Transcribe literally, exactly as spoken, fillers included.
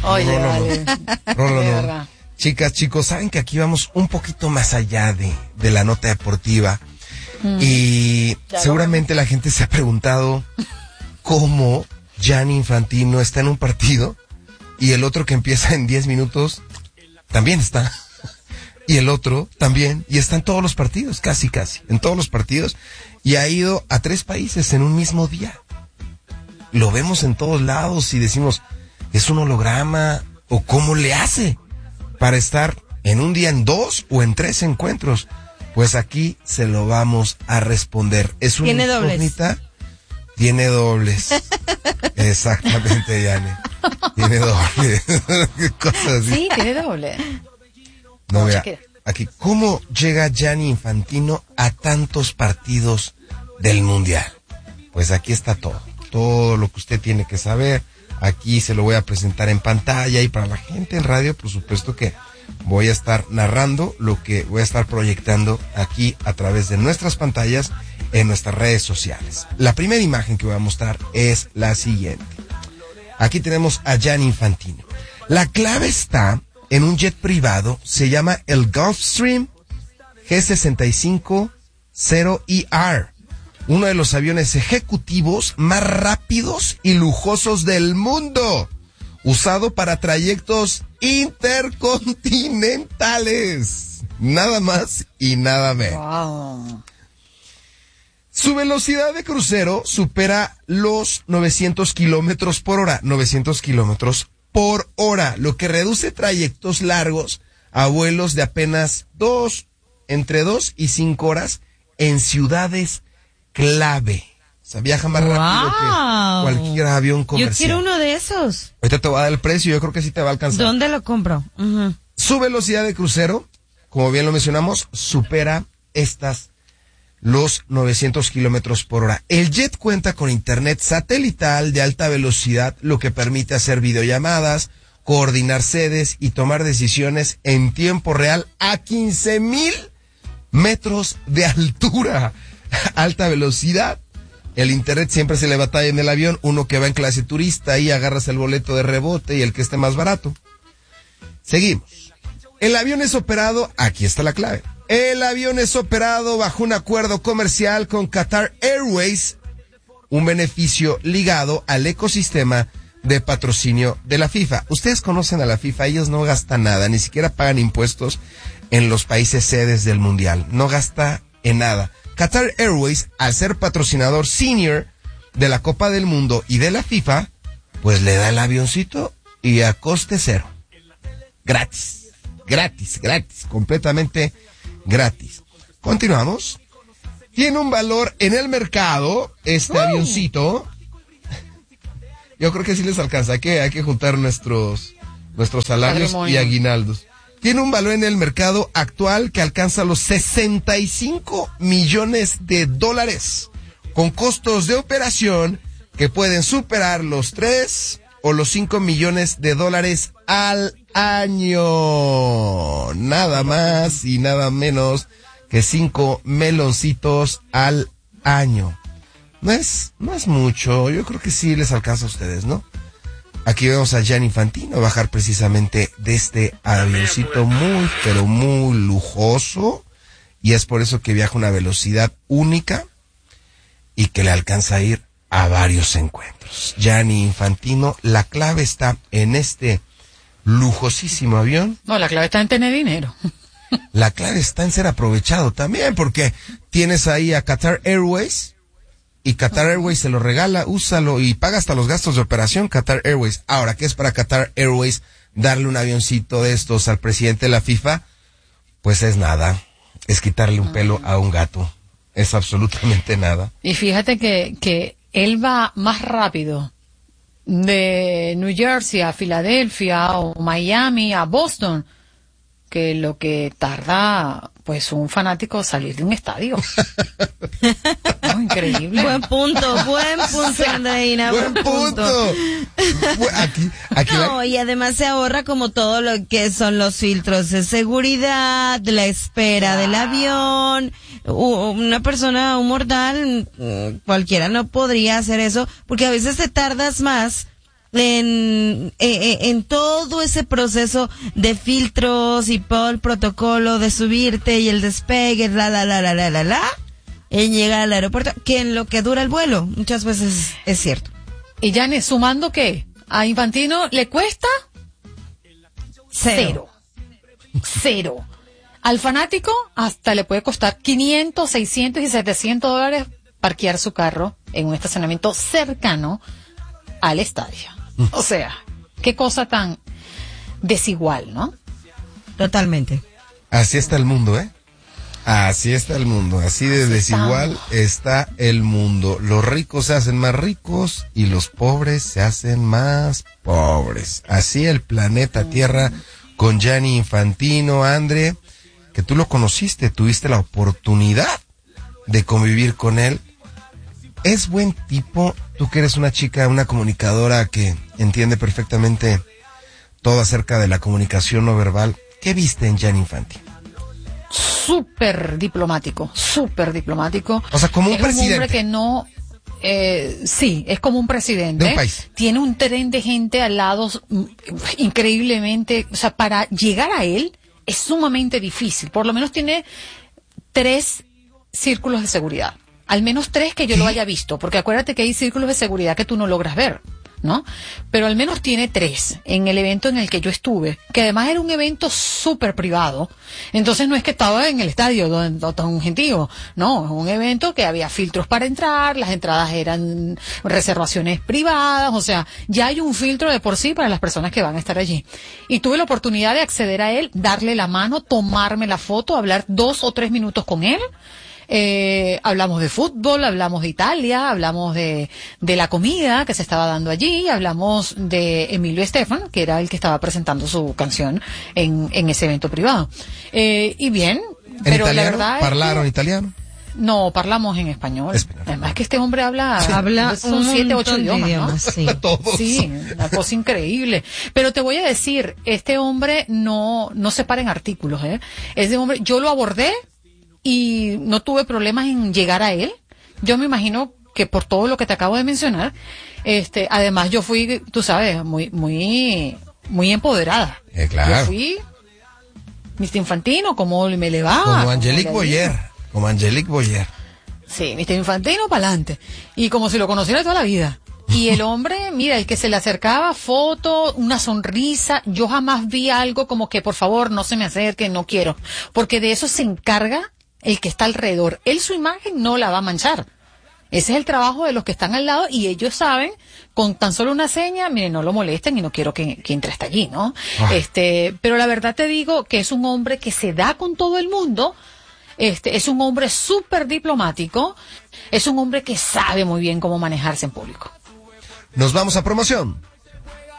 Oye, no, no, vale. no, no, De no. verdad. Chicas, chicos, saben que aquí vamos un poquito más allá de, de la nota deportiva. Mm. Y Ya seguramente la gente se ha preguntado cómo Gianni Infantino está en un partido y el otro que empieza en diez minutos también está. Y el otro también. Y está en todos los partidos, casi, casi. En todos los partidos. Y ha ido a tres países en un mismo día. Lo vemos en todos lados y decimos, ¿es un holograma? ¿O cómo le hace para estar en un día en dos o en tres encuentros? Pues aquí se lo vamos a responder. ¿Es una ¿Tiene incógnita? dobles? Tiene dobles. Exactamente, Yane. Tiene dobles. ¿Qué cosas así? Sí, tiene doble. No, Oh, mira, Shakira. aquí, ¿cómo llega Gianni Infantino a tantos partidos del Mundial? Pues aquí está todo. Todo lo que usted tiene que saber. Aquí se lo voy a presentar en pantalla y para la gente en radio, por supuesto que voy a estar narrando lo que voy a estar proyectando aquí a través de nuestras pantallas en nuestras redes sociales. La primera imagen que voy a mostrar es la siguiente. Aquí tenemos a Gianni Infantino. La clave está en un jet privado, se llama el Gulfstream G sesenta y cinco cero E R. Uno de los aviones ejecutivos más rápidos y lujosos del mundo, usado para trayectos intercontinentales. Nada más y nada menos. Wow. Su velocidad de crucero supera los novecientos kilómetros por hora. novecientos kilómetros por hora, lo que reduce trayectos largos a vuelos de apenas dos, entre dos y cinco horas en ciudades clave. O sea, viaja más Wow. rápido que cualquier avión comercial. Yo quiero uno de esos. Ahorita te voy a dar el precio, yo creo que sí te va a alcanzar. ¿Dónde lo compro? Uh-huh. Su velocidad de crucero, como bien lo mencionamos, supera estas, los novecientos kilómetros por hora. El jet cuenta con internet satelital de alta velocidad, lo que permite hacer videollamadas, coordinar sedes y tomar decisiones en tiempo real a quince mil metros de altura. Alta velocidad. El internet siempre se le batalla en el avión. Uno que va en clase turista, ahí agarras el boleto de rebote y el que esté más barato. Seguimos. El avión es operado, aquí está la clave. El avión es operado bajo un acuerdo comercial con Qatar Airways, un beneficio ligado al ecosistema de patrocinio de la FIFA. Ustedes conocen a la FIFA, ellos no gastan nada, ni siquiera pagan impuestos en los países sedes del Mundial. No gasta en nada. Qatar Airways, al ser patrocinador senior de la Copa del Mundo y de la FIFA, pues le da el avioncito y a coste cero. Gratis, gratis, gratis, completamente gratis. Continuamos. Tiene un valor en el mercado, este uh. avioncito. Yo creo que sí les alcanza, hay que, hay que juntar nuestros, nuestros salarios y aguinaldos. Tiene un valor en el mercado actual que alcanza los sesenta y cinco millones de dólares, con costos de operación que pueden superar los tres o los cinco millones de dólares al año. Nada más y nada menos que cinco meloncitos al año. No es, no es mucho, yo creo que sí les alcanza a ustedes, ¿no? Aquí vemos a Gianni Infantino bajar precisamente de este avioncito muy, pero muy lujoso, y es por eso que viaja a una velocidad única y que le alcanza a ir a varios encuentros. Gianni Infantino, la clave está en este lujosísimo avión. No, la clave está en tener dinero. La clave está en ser aprovechado también, porque tienes ahí a Qatar Airways, y Qatar Airways se lo regala, úsalo y paga hasta los gastos de operación Qatar Airways. Ahora, ¿qué es para Qatar Airways darle un avioncito de estos al presidente de la FIFA? Pues es nada, es quitarle un pelo a un gato, es absolutamente nada. Y fíjate que, que él va más rápido de New Jersey a Filadelfia o Miami a Boston que lo que tarda pues un fanático salir de un estadio. Oh, increíble. Buen punto, buen punto, Andreina, buen, buen punto. punto. Aquí, aquí no, la... y además se ahorra como todo lo que son los filtros de seguridad, la espera del avión. Una persona, un mortal, cualquiera no podría hacer eso, porque a veces te tardas más en, en, en todo ese proceso de filtros y todo el protocolo de subirte y el despegue, la, la, la, la, la, la, la, en llegar al aeropuerto, que en lo que dura el vuelo, muchas veces es cierto. Y Janet, ¿sumando qué? A Infantino le cuesta cero. Cero. Cero. Al fanático hasta le puede costar quinientos, seiscientos y setecientos dólares parquear su carro en un estacionamiento cercano al estadio. O sea, qué cosa tan desigual, ¿no? Totalmente. Así está el mundo, ¿eh? Así está el mundo, así de Así desigual está. está el mundo. Los ricos se hacen más ricos y los pobres se hacen más pobres. Así el planeta Tierra con Gianni Infantino. Andre, que tú lo conociste, tuviste la oportunidad de convivir con él. Es buen tipo, tú que eres una chica, una comunicadora que entiende perfectamente todo acerca de la comunicación no verbal. ¿Qué viste en Gianni Infantino? Súper diplomático, súper diplomático. O sea, como un es presidente. Es un hombre que no... Eh, sí, es como un presidente. De un país. Tiene un tren de gente al lado mm, increíblemente... O sea, para llegar a él es sumamente difícil. Por lo menos tiene tres círculos de seguridad. Al menos tres que yo lo haya visto. Porque acuérdate que hay círculos de seguridad que tú no logras ver, ¿no? Pero al menos tiene tres en el evento en el que yo estuve, que además era un evento súper privado. Entonces no es que estaba en el estadio donde todo un gentío, no, es un evento que había filtros para entrar, las entradas eran reservaciones privadas, o sea, ya hay un filtro de por sí para las personas que van a estar allí. Y tuve la oportunidad de acceder a él, darle la mano, tomarme la foto, hablar dos o tres minutos con él. Eh, hablamos de fútbol, hablamos de Italia, hablamos de, de la comida que se estaba dando allí, hablamos de Emilio Estefan, que era el que estaba presentando su canción en, en ese evento privado. Eh, y bien, pero italiano? la verdad ¿Parlaron es que, italiano? No, parlamos en español. español. Además que este hombre habla, Sí. Habla son un siete, ocho montón de idiomas, idiomas, ¿no? sí. Todos. Sí, una cosa increíble. Pero te voy a decir, este hombre no, no se para en artículos, ¿eh? Ese hombre, yo lo abordé y no tuve problemas en llegar a él. Yo me imagino que por todo lo que te acabo de mencionar, este, además yo fui, tú sabes, muy, muy, muy empoderada. Eh, claro. Yo fui mister Infantino, como me le va. Como Angelique le Boyer, digo. como Angelique Boyer. Sí, mister Infantino para adelante. Y como si lo conociera toda la vida. Y el hombre, mira, el que se le acercaba, foto, una sonrisa, yo jamás vi algo como que por favor no se me acerque, no quiero. Porque de eso se encarga el que está alrededor. Él su imagen no la va a manchar. Ese es el trabajo de los que están al lado y ellos saben, con tan solo una seña, miren, no lo molesten y no quiero que, que entre hasta allí, ¿no? Ah. Este, pero la verdad te digo que es un hombre que se da con todo el mundo, este, es un hombre súper diplomático, es un hombre que sabe muy bien cómo manejarse en público. Nos vamos a promoción